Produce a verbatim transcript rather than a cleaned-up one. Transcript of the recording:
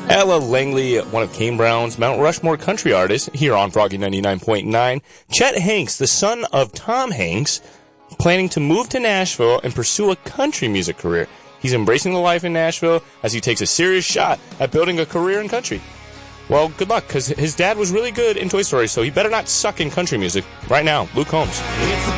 Ella Langley, one of Kane Brown's Mount Rushmore country artists, here on Froggy ninety-nine point nine. Chet Hanks, the son of Tom Hanks, planning to move to Nashville and pursue a country music career. He's embracing the life in Nashville as he takes a serious shot at building a career in country. Well, good luck, because his dad was really good in Toy Story, so he better not suck in country music. Right now, Luke Combs.